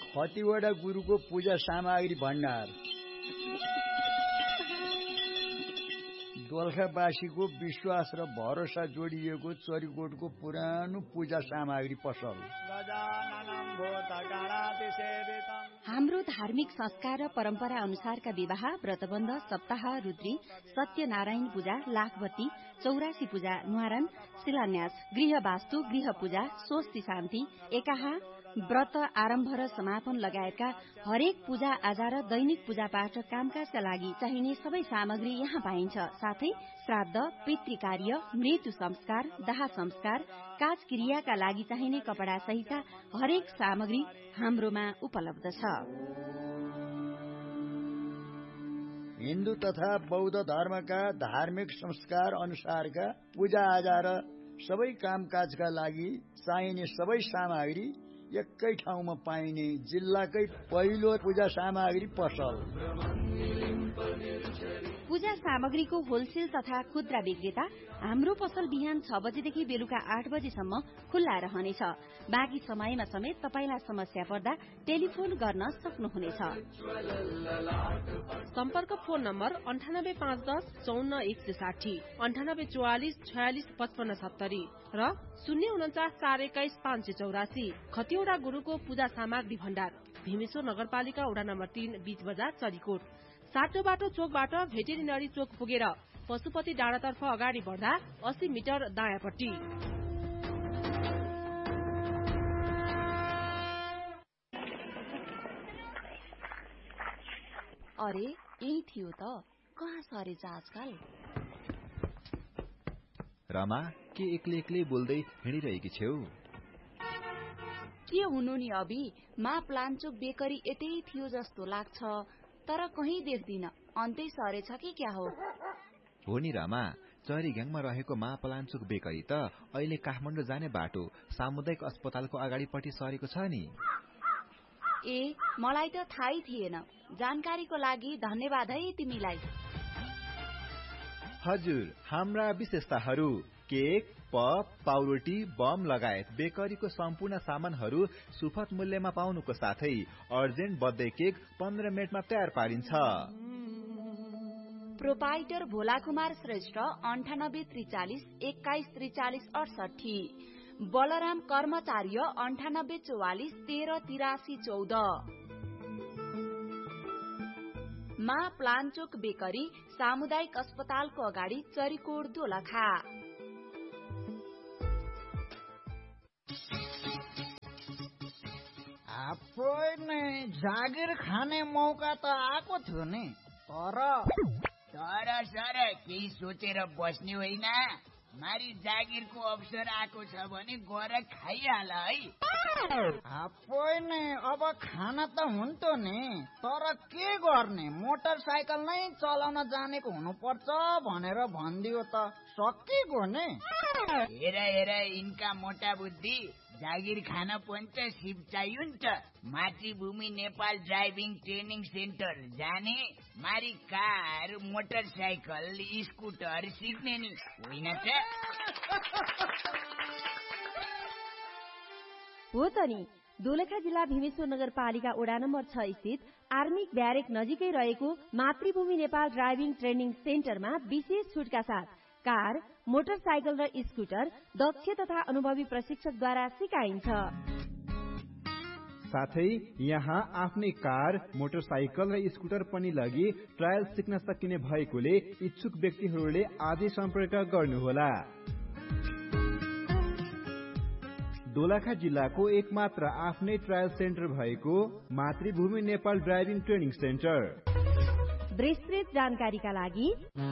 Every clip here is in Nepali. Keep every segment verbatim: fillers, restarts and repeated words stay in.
खतिवटा गुरुको पूजा सामग्री भण्डार। दोलखावासीको विश्वास र भरोसा जोडिएको चरीकोटको पुरानो पूजा सामग्री पसल। हाम्रो धार्मिक संस्कार र परम्परा अनुसारका विवाह, व्रतबन्ध, सप्ताह, रुद्री, सत्यनारायण पूजा, लाखबत्ती, चौरासी पूजा, न्वारन, शिलान्यास, गृह वास्तु, गृह पूजा, स्वस्ति शान्ति, एकाहा, व्रत आरम्भ र समापन लगायतका हरेक पूजा आजा र दैनिक पूजा पाठ र कामकाजका लागि चाहिने सबै सामग्री यहाँ पाइन्छ। साथै श्राद्ध, पितृकार्य, मृत्यु संस्कार, दाह संस्कार, काज क्रियाका लागि चाहिने कपडा सहितका हरेक सामग्री हाम्रोमा उपलब्ध छ। हिन्दू तथा बौद्ध धर्मका धार्मिक संस्कार अनुसारका पूजा आजा र सबै कामकाजका लागि चाहिने सबै सामग्री एकै ठाउँमा पाइने जिल्लाकै पहिलो पूजा सामग्री पसल। पूजा सामग्रीको होलसेल तथा खुद्रा विक्रेता हाम्रो पसल बिहान छ बजेदेखि बेलुका आठ बजेसम्म खुल्ला रहनेछ। बाँकी समयमा समेत तपाईलाई समस्या पर्दा टेलिफोन गर्न सक्नुहुनेछ। सम्पर्क फोन नम्बर अन्ठानब्बे पाँच दस चौन्न एक सय साठी, अन्ठानब्बे चौवालिस छयालिस पचपन्न सत्तरी र शून्य उन्चास चार एक्काइस पाँच सय चौरासी। खतिवटा गुरुको पूजा सामग्री भण्डार, भीमेश्वर नगरपालिका वडा नम्बर तीन, बीच बजार, चरीकोट। साटो बाटो चोकबाट भेटेरिनरी चोक पुगेर पशुपति डाँडातर्फ अगाडि बढ्दा अस्सी मिटर दायाँपट्टि। अरे यही थियो त, कहाँ सरेछ आजकल? रमा, के एक्लै एक्लै बोल्दै हिँडिरहेकी छेउ? के हुनु नि अबि, मा प्लान्चोक बेकरी यतै थियो जस्तो लाग्छ, तर कहीँ देख्दिन। अन्तै सरेछ कि क्या हो? हो नि रमा, चरीग्याङमा रहेको मा प्लान्चोक बेकरी त अहिले काठमाडौँ जाने बाटो सामुदायिक अस्पतालको अगाडिपट्टि सरेको छ नि। ए, मलाई त थाहै थिएन। जानकारीको लागि धन्यवाद है तिमीलाई। हजुर, हाम्रा विशेषताहरू केक, पप, पाउरोटी, बम लगायत बेकरीको सम्पूर्ण सामानहरू सुपथ मूल्यमा पाउनुको साथै अर्जेन्ट बर्थडे केक पन्ध्र मिनटमा तयार पारिन्छ। प्रोपाइटर भोला कुमार श्रेष्ठ, अन्ठानब्बे त्रिचालिस एक्काइस त्रिचालिस अडसठी। बलराम कर्मचार्य, अन्ठानब्बे चौवालिस तेह्र तिरासी चौध। मा प्लान्चोक बेकरी, सामुदायिक अस्पतालको अगाडि, चरीकोट, दोलखा। जागिर खाने मौका त आएको थियो नि, तर तर सर केही सोचेर बस्ने होइन। मारी जागिरको अवसर आएको छ भने गएर खाइहाल है। नै अब खाना त हुन्थ्यो नि, तर के गर्ने, मोटरसाइकल नै चलाउन जानेको हुनुपर्छ भनेर भनिदियो त सकिगयो नि। हेर हेर यिनका मोटा बुद्धि, जागिर खान पनि त सिप चाहियो नि त। मातृभूमि नेपाल ड्राइभिङ ट्रेनिङ सेन्टर जाने, मारी कार, मोटरसाइकल, स्कुटर सिक्ने नि होइन त। हो त नि, दोलखा जिल्ला भीमेश्वर नगरपालिका वडा नम्बर छ स्थित आर्मी ब्यारेक नजिकै रहेको मातृभूमि नेपाल ड्राइभिङ ट्रेनिङ सेन्टरमा विशेष छुटका साथ कार, मोटरसाइकल र स्कुटर दक्ष तथा अनुभवी प्रशिक्षकद्वारा सिकाइन्छ। साथै यहाँ आफ्नै कार, मोटरसाइकल र स्कुटर पनि लगी ट्रायल सिक्न सकिने भएकोले इच्छुक व्यक्तिहरूले आजै सम्पर्क गर्नुहोला। दोलखा जिल्लाको एकमात्र आफ्नै ट्रायल सेन्टर भएको मातृभूमि नेपाल ड्राइभिङ ट्रेनिङ सेन्टर। विस्तृत जानकारीका लागि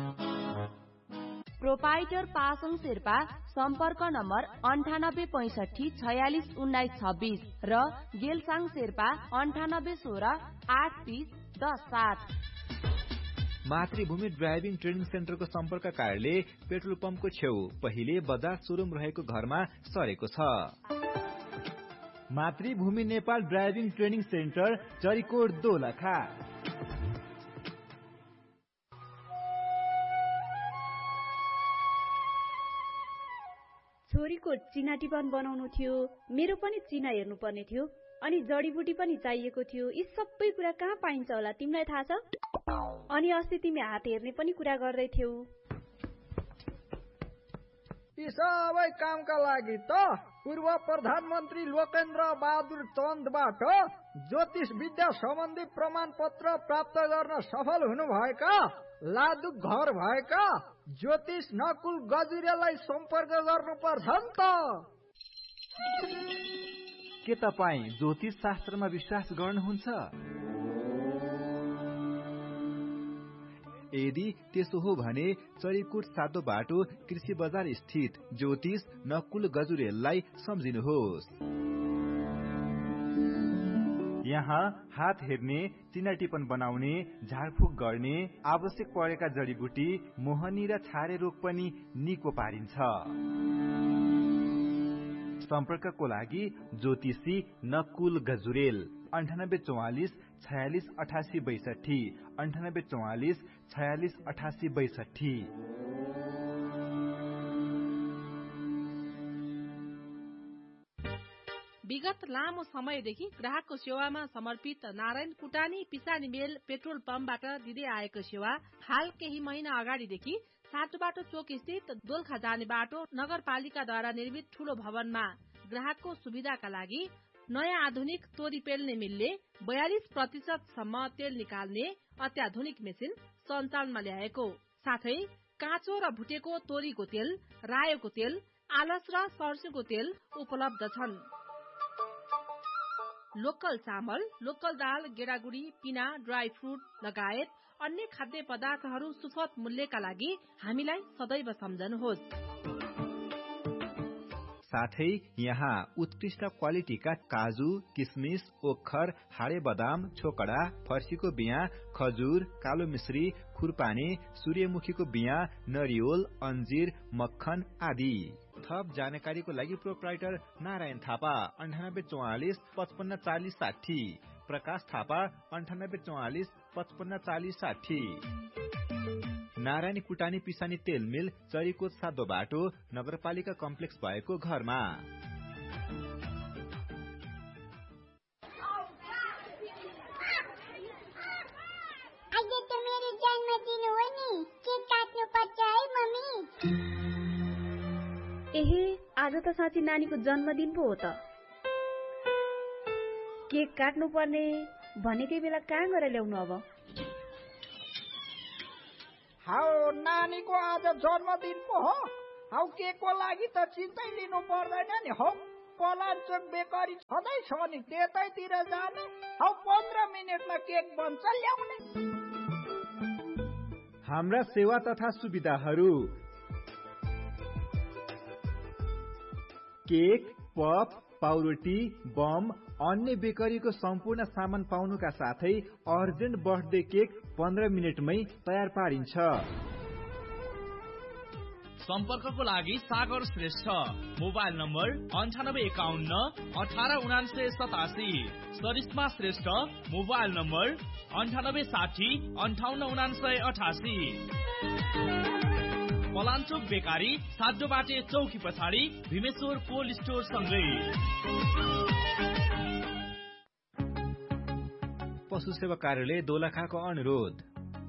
प्रोपाइटर पासङ शेर्पा, सम्पर्क नम्बर अन्ठानब्बे पैसठी छयालिस उन्नाइस छब्बीस र गेलसाङ शेर्पा, अन्ठानब्बे सोह्र आठ तीस दस सात। मातृभूमि ड्राइभिङ ट्रेनिङ सेन्टरको सम्पर्क कार्यालय पेट्रोल पम्पको छेउ पहिले बजाज सोरुम रहेको घरमा सरेको छ। मातृभूमि Nepal driving training centre, Charikot, Dolakha. छोरीको गाईको चिना टिपन बनाउनु थियो, मेरो पनि चिना हेर्नु पर्ने थियो, अनि जडीबुटी पनि चाहिएको थियो। यी सबै कुरा कहाँ पाइन्छ होला तिमीलाई थाहा छ? अनि अस्ति तिमी हात हेर्ने पनि कुरा गर्दै थियौ। यी सबै कामका लागि त पूर्व प्रधानमन्त्री लोकेन्द्र बहादुर चन्दबाट ज्योतिष विद्या सम्बन्धी प्रमाण पत्र प्राप्त गर्न सफल हुनुभएका लादु घर भएका ज्योतिष नकुल गजुरेलाई सम्पर्क गर्नुपर्छ नि त। के तपाईँ ज्योतिष शास्त्रमा विश्वास गर्नुहुन्छ? यदि त्यसो हो भने चरीकोट सातो बाटो कृषि बजार स्थित ज्योतिष नकुल गजुरेललाई सम्झिनुहोस्। यहाँ हात हेर्ने, चिना टिपन बनाउने, झाडफुक गर्ने, आवश्यक परेका जडीबुटी, मोहनी र छारे रोग पनि निको पारिन्छ। सम्पर्कको लागि ज्योतिषी नकुल गजुरेल अन्ठानब्बे चौवालिस छयालिस अठासी बैसठी अन्ठानब्बे चौवालिस छयालिस अठासी बैसठी। विगत लामो समयदेखि ग्राहकको सेवामा समर्पित नारायण कुटानी पिसानी मेल पेट्रोल पम्पबाट दिँदै आएको सेवा हाल केही महिना अगाडिदेखि सातोबाटो चोक स्थित दोलखा जाने बाटो नगरपालिकाद्वारा निर्मित ठूलो भवनमा ग्राहकको सुविधाका लागि नयाँ आधुनिक तोरी पेल्ने मिलले बयालिस प्रतिशत सम्म तेल निकाल्ने अत्याधुनिक मेसिन सञ्चालनमा ल्याएको साथै काँचो र भुटेको तोरीको तेल, रायोको तेल, आलस र सर्स्युको तेल उपलब्ध छन्। लोकल चामल, लोकल दाल, गेडागुडी, पिना, ड्राई फ्रुट लगायत अन्य खाद्य पदार्थहरू सुपथ मूल्यका लागि हामीलाई सदैव सम्झनुहोस्। साथै यहाँ उत्कृष्ट क्वालिटीका काजु, किसमिस, ओखर, हाडे बदाम, छोकडा, फर्सीको बिया, खजुर, कालो मिश्री, खुरपानी, सूर्यमुखीको बिया, नरिवल, अन्जीर, मक्खन आदि। थप जानकारीको लागि प्रोप्राइटर नारायण थापा अन्ठानब्बे चौवालिस पचपन्न चालिस साठी, प्रकाश थापा अन्ठानब्बे चौवालिस पचपन्न चालिस साठी। नारायण कुटानी पिसानी तेल मिल चरीकोट सातो बाटो नगरपालिका कम्प्लेक्स भएको घरमा। आज त मेरो जन्मदिन हो नि, केक काट्नु पर्छ है मम्मी। एहे, आज त साँच्ची नानीको जन्मदिन पो हो त। केक काट्नु पर्ने भनेकै बेला कहाँ गएर ल्याउनु अब? हाउ नानीको आज जन्मदिन पो हो। हाउ केकको लागि त चिन्तै लिनु पर्दैन नि। हौ पलाञ्चोक बेकरी छँदैछ नि, त्यतैतिर जाने। हौ पन्ध्र मिनटमा केक बन्छ, ल्याउने। हाम्रा सेवा तथा सुविधाहरू: केक, पप, पाउरोटी, बम, अन्य बेकरीको सम्पूर्ण सामान पाउनुका साथै अर्जेन्ट बर्थडे केक पन्ध्र मिनटमै तयार पारिन्छ। सम्पर्कको लागि सागर श्रेष्ठ, मोबाइल नम्बर अन्ठानब्बे एकाउन्न अठार उनान्सय सतासी। सरिस्मा श्रेष्ठ, मोबाइल नम्बर अन्ठानब्बे साठी अन्ठाउन्न उनान्सय अठासी। पलाञ्चोक बेकारी सातो बाटे चौकी पछाडि भीमेश्वर कोल्ड स्टोर सँगै। पशु सेवा कार्यालय दोलखाको अनुरोध।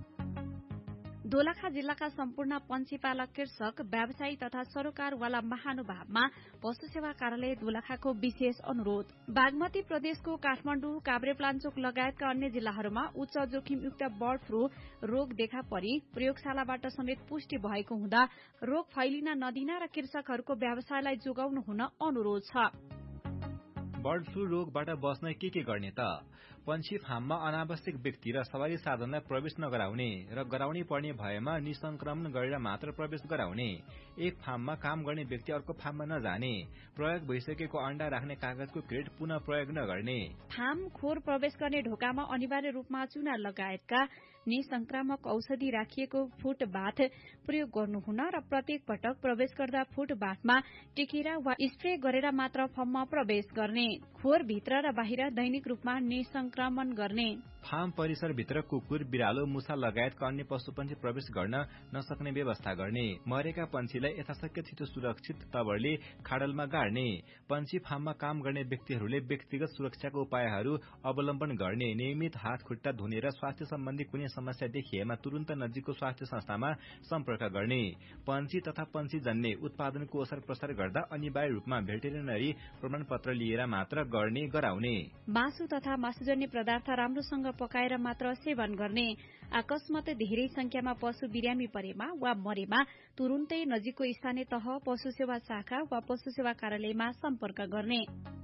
दोलखा जिल्लाका सम्पूर्ण पन्छीपालक, कृषक, व्यवसायी तथा सरोकारवाला महानुभावमा पशु सेवा कार्यालय दोलखाको विशेष अनुरोध। बागमती प्रदेशको काठमाडौँ, काभ्रेपलाञ्चोक लगायतका अन्य जिल्लाहरूमा उच्च जोखिमयुक्त बर्ड फ्लू रोग देखा परी प्रयोगशालाबाट समेत पुष्टि भएको हुँदा रोग फैलिन नदिन र कृषकहरूको व्यवसायलाई जोगाउनु हुन अनुरोध छ। बर्ड फ्लू रोगबाट बस्न के के गर्ने त? पन्छी फार्ममा अनावश्यक व्यक्ति र सवारी साधनलाई प्रवेश नगराउने र गराउनै पर्ने भएमा निसंक्रमण गरेर मात्र प्रवेश गराउने। एक फार्ममा काम गर्ने व्यक्ति अर्को फार्ममा नजाने। प्रयोग भइसकेको अण्डा राख्ने कागजको क्रेट पुनः प्रयोग नगर्ने। फार्म खोर प्रवेश गर्ने ढोकामा अनिवार्य रूपमा चुना लगायतका निसंक्रामक औषधि राखिएको फुट बाथ प्रयोग गर्नुहुन र प्रत्येक पटक प्रवेश गर्दा फुट बाथमा टेकेर वा स्प्रे गरेर मात्र फर्ममा प्रवेश गर्ने। खोर भित्र र बाहिर दैनिक रूपमा निसंक्रमण गर्ने। फार्म परिसरभित्र कुकुर, बिरालो, मुसा लगायतका अन्य पशुपन्छी प्रवेश गर्न नसक्ने व्यवस्था गर्ने। मरेका पन्छीलाई यथाशक्य छिटो सुरक्षित तवरले खाडलमा गाड्ने। पन्छी फार्ममा काम गर्ने व्यक्तिहरूले व्यक्तिगत सुरक्षाको उपायहरू अवलम्बन गर्ने। नियमित हात खुट्टा धुने र स्वास्थ्य सम्बन्धी कुनै समस्या देखिएमा तुरन्त नजिकको स्वास्थ्य संस्थामा सम्पर्क गर्ने। पन्छी तथा पन्छीजन्य उत्पादनको ओसार प्रसार गर्दा अनिवार्य रूपमा भेटेरिनरी प्रमाणपत्र लिएर मात्र गर्ने गराउने। मासु तथा मासुजन्य पदार्थ राम्रोसँग पकाएर मात्र सेवन गर्ने। अकस्मात धेरै संख्यामा पशु बिरामी परेमा वा मरेमा तुरुन्तै नजिकको स्थानीय तह पशु सेवा शाखा वा पशु सेवा कार्यालयमा सम्पर्क गर्ने।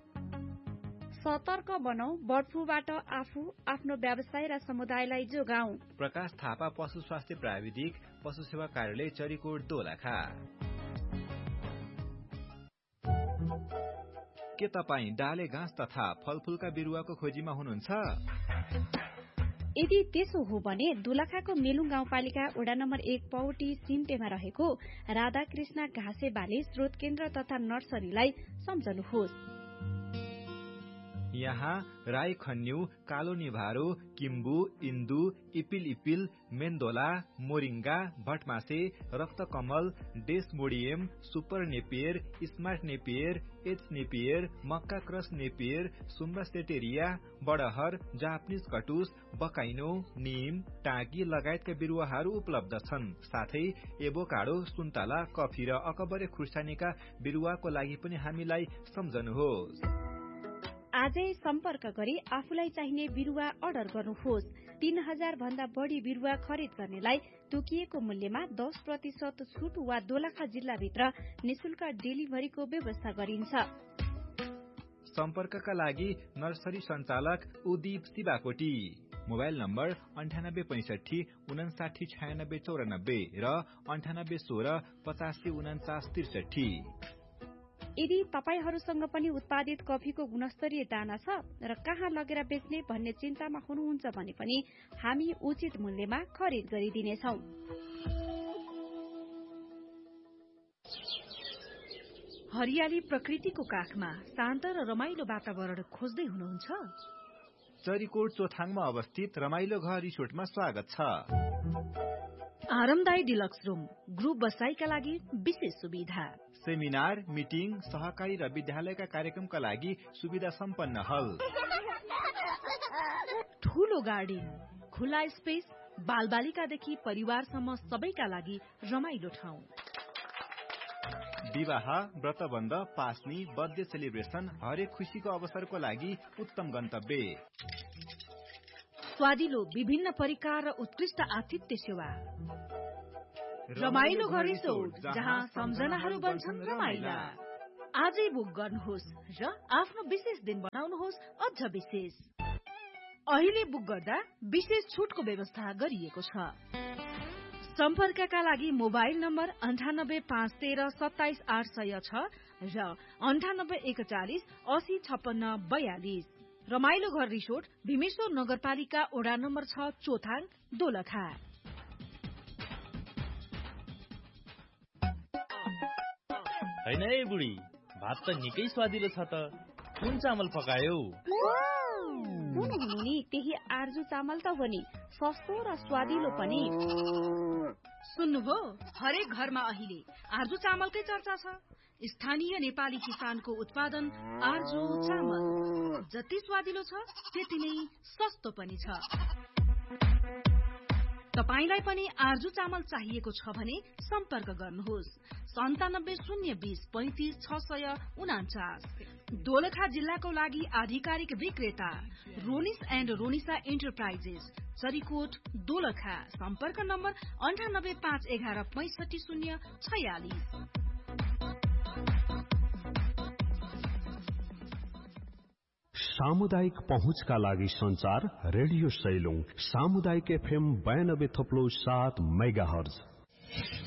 सतर्क बनौ, बर्ड फ्लूबाट आफू, आफ्नो व्यवसाय र समुदायलाई जोगाऊ। प्रकाश थापा, पशु स्वास्थ्य प्राविधिक, पशु सेवा कार्यालय, चरीकोट, दोलखा। के तपाईँ डाले घाँस तथा फलफूलका बिरुवाको खोजीमा हुनुहुन्छ? यदि त्यसो हो भने दोलखाको मेलुङ गाउँपालिका वडा नम्बर एक पौटी सिन्टेमा रहेको राधाकृष्ण घाँसे बाली स्रोत केन्द्र तथा नर्सरीलाई सम्झनुहोस्। यहाँ राई खन्यु, कालो निभारो, किम्बु, इन्दु, इपिल इपिल, मेन्दोला, moringa, भटमासे, रक्तकमल, डेसमोडियम, super Napier, smart Napier, H Napier, मक्का क्रस नेपियर, सुम्बास्टेटेरिया, बडहर, जापानिज कटुस, बकाइनो, निम, टाँकी लगायतका बिरुवाहरू उपलब्ध छन्। साथै एभोकाडो, सुन्तला, कफी र अकबरे खुर्सानीका बिरुवाको लागि पनि हामीलाई सम्झनुहोस्। आजै सम्पर्क गरी आफूलाई चाहिने बिरुवा अर्डर गर्नुहोस्। तीन हजार भन्दा बढ़ी बिरुवा खरिद गर्नेलाई तोकिएको मूल्यमा दस प्रतिशत छुट वा दोलखा जिल्लाभित्र निशुल्क डेलिभरीको व्यवस्था गरिन्छ। सम्पर्कका लागि नर्सरी सञ्चालक उदीप शिवाकोटी, मोबाइल नम्बर अन्ठानब्बे पैंसठी उनासाठी छयानब्बे चौरानब्बे र अन्ठानब्बे सोह्र पचासी उनाचास त्रिसठी। यदि तपाईहरूसँग पनि उत्पादित कफीको गुणस्तरीय दाना छ र कहाँ लगेर बेच्ने भन्ने चिन्तामा हुनुहुन्छ भने पनि हामी उचित मूल्यमा खरिद गरिदिनेछौँ। हरियाली प्रकृतिको काखमा शान्त र रमाइलो वातावरण खोज्दै हुनुहुन्छ? चरीकोट चोथाङमा अवस्थित रमाइलो घर रिसोर्टमा स्वागत छ। आरामदायी डिलक्स रूम, ग्रुप बसाईका लागि विशेष सुविधा, सेमिनार, मिटिङ, सहकारी र विद्यालयका कार्यक्रमका लागि सुविधा सम्पन्न हल, ठूलो गार्डन, खुला स्पेस, बालबालिकादेखि परिवारसम्म सबैका लागि रमाइलो ठाउँ, विवाह, व्रतबन्ध, पास्नी, बर्थडे सेलिब्रेसन, हरेक खुशीको अवसरको लागि उत्तम गन्तव्य, स्वादिलो विभिन्न परिकार र उत्कृष्ट आतिथ्य सेवा। रमाइलो घर रिसोर्ट, जहाँ सम्झनाहरू बन्छन् रमाइला। आजै बुक गर्नुहोस् र आफ्नो विशेष दिन बनाउनुहोस् अझ विशेष। अहिले बुक गर्दा विशेष छुटको व्यवस्था गरिएको छ। सम्पर्कका लागि मोबाइल नम्बर अन्ठानब्बे पाँच तेह्र सत्ताइस आठ सय छ र अन्ठानब्बे एकचालिस असी छप्पन्न बयालिस। रमाइलो घर रिसोर्ट, भीमेश्वर नगरपालिका वडा नम्बर छ, चोथाङ, दोलखा। हैन ए बुढी, भात त निकै स्वादिलो छ त। कुन चामल पकायौ? कुन हुनु नि, त्यही आर्जु चामल त हो नि, सस्तो र स्वादिलो पनि। सुन्नुभयो, हरेक घरमा अहिले आर्जु चामलकै चर्चा छ। स्थानीय नेपाली किसानको उत्पादन आर्जु चामल जति स्वादिलो छ त्यति नै सस्तो पनि छ। तपाईलाई पनि आर्जु चामल चाहिएको छ भने सम्पर्क गर्नुहोस् सन्तानब्बे शून्य बीस पैंतिस छ सय उनाचास। दोलखा जिल्लाको लागि आधिकारिक विक्रेता रोनिस एण्ड रोनिसा एन्टरप्राइजेस, चरीकोट, दोलखा। सम्पर्क नम्बर अन्ठानब्बे पाँच एघार पैंसठी शून्य छयालिस। सामुदायिक पहुँचका लागि संचार रेडियो सैलुङ, सामुदायिक एफएम बयानब्बे थप्लो सात मेगा हर्ज।